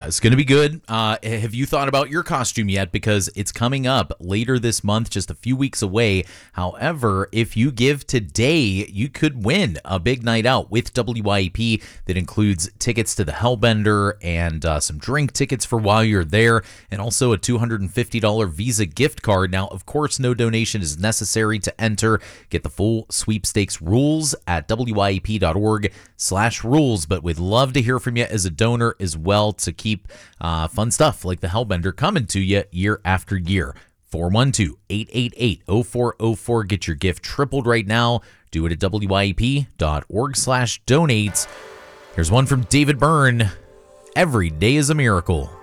it's going to be good. Have you thought about your costume yet? Because it's coming up later this month, just a few weeks away. However, if you give today, you could win a big night out with WIEP that includes tickets to the Hellbender and some drink tickets for while you're there, and also a $250 Visa gift card. Now, of course, no donation is necessary to enter. Get the full sweepstakes rules at WIEP.org/rules, but we'd love to hear from you as a donor as well to keep fun stuff like the Hellbender coming to you year after year. 412-888-0404. Get your gift tripled right now. Do it at WIEP.org/donate. Here's one from David Byrne. Every day is a miracle.